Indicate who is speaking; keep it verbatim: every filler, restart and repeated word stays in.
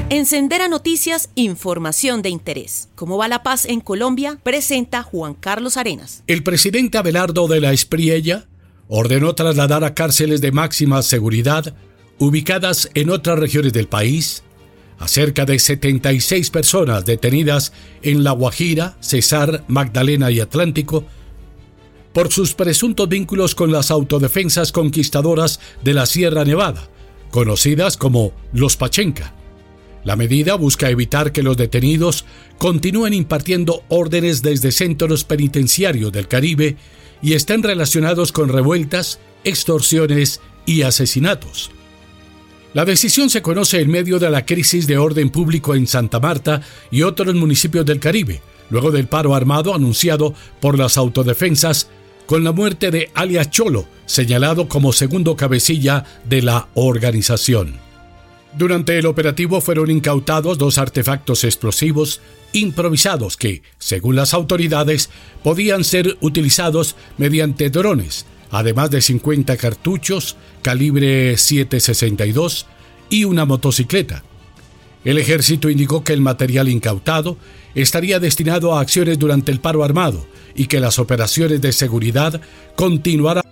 Speaker 1: Encender a Noticias, información de interés. ¿Cómo va la paz en Colombia? Presenta Juan Carlos Arenas.
Speaker 2: El presidente Abelardo de la Espriella ordenó trasladar a cárceles de máxima seguridad, ubicadas en otras regiones del país, a cerca de setenta y seis personas detenidas en La Guajira, Cesar, Magdalena y Atlántico, por sus presuntos vínculos con las autodefensas conquistadoras de la Sierra Nevada, conocidas como los Pachenca. La medida busca evitar que los detenidos continúen impartiendo órdenes desde centros penitenciarios del Caribe y estén relacionados con revueltas, extorsiones y asesinatos. La decisión se conoce en medio de la crisis de orden público en Santa Marta y otros municipios del Caribe, luego del paro armado anunciado por las autodefensas con la muerte de alias Cholo, señalado como segundo cabecilla de la organización. Durante el operativo fueron incautados dos artefactos explosivos improvisados que, según las autoridades, podían ser utilizados mediante drones, además de cincuenta cartuchos calibre siete sesenta y dos y una motocicleta. El ejército indicó que el material incautado estaría destinado a acciones durante el paro armado y que las operaciones de seguridad continuarán